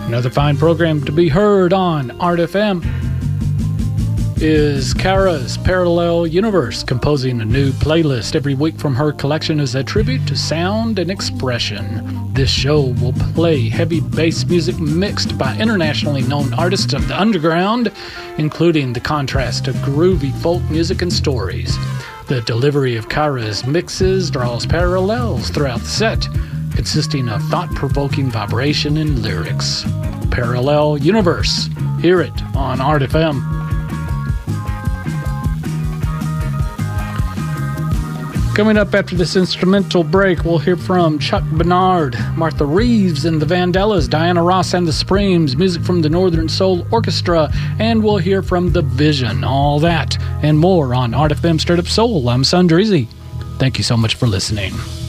Another fine program to be heard on Art FM is Kara's Parallel Universe, composing a new playlist every week from her collection as a tribute to sound and expression. This show will play heavy bass music mixed by internationally known artists of the underground, including the contrast of groovy folk music and stories. The delivery of Kara's mixes draws parallels throughout the set, consisting of thought-provoking vibration and lyrics. Parallel Universe. Hear it on Art FM. Coming up after this instrumental break, we'll hear from Chuck Bernard, Martha Reeves and the Vandellas, Diana Ross and the Supremes, music from the Northern Soul Orchestra, and we'll hear from The Vision. All that and more on Art FM Straight Up Soul. I'm Son Dreezy. Thank you so much for listening.